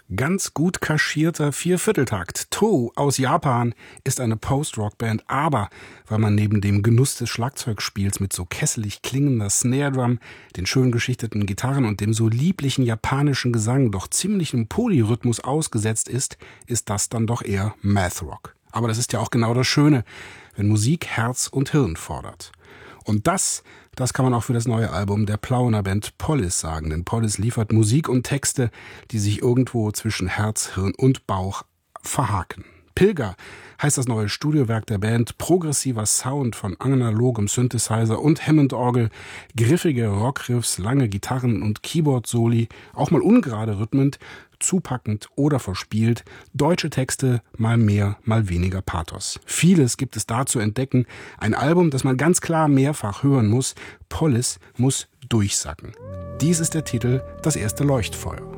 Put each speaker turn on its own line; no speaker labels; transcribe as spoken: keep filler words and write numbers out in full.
Ganz gut kaschierter Viervierteltakt. To aus Japan ist eine Post-Rock-Band, aber weil man neben dem Genuss des Schlagzeugspiels mit so kesselig klingender Snare-Drum, den schön geschichteten Gitarren und dem so lieblichen japanischen Gesang doch ziemlichem Polyrhythmus ausgesetzt ist, ist das dann doch eher Math-Rock. Aber das ist ja auch genau das Schöne, wenn Musik Herz und Hirn fordert. Und das, das kann man auch für das neue Album der Plauener Band Polis sagen. Denn Polis liefert Musik und Texte, die sich irgendwo zwischen Herz, Hirn und Bauch verhaken. Pilger heißt das neue Studiowerk der Band, progressiver Sound von analogem Synthesizer und Hammond-Orgel, griffige Rockriffs, lange Gitarren und Keyboard-Soli, auch mal ungerade rhythmend, zupackend oder verspielt, deutsche Texte, mal mehr, mal weniger Pathos. Vieles gibt es da zu entdecken, ein Album, das man ganz klar mehrfach hören muss, Polis muss durchsacken. Dies ist der Titel, das erste Leuchtfeuer.